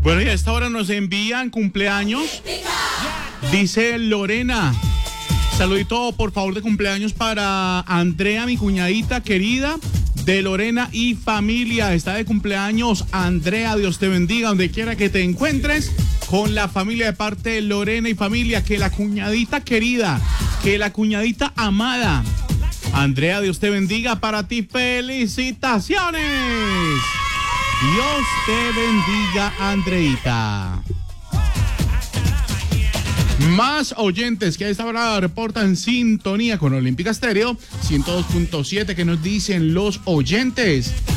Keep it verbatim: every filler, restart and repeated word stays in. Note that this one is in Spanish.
Bueno, y a esta hora nos envían cumpleaños. Dice Lorena. Saludito, por favor, de cumpleaños para Andrea, mi cuñadita querida, de Lorena y familia. Está de cumpleaños Andrea, Dios te bendiga, donde quiera que te encuentres, con la familia de parte de Lorena y familia. Que la cuñadita querida, que la cuñadita amada, Andrea, Dios te bendiga, para ti, felicitaciones. Dios te bendiga, Andreita. Más oyentes que a esta hora reportan sintonía con Olímpica Estéreo ciento dos punto siete. Que nos dicen los oyentes?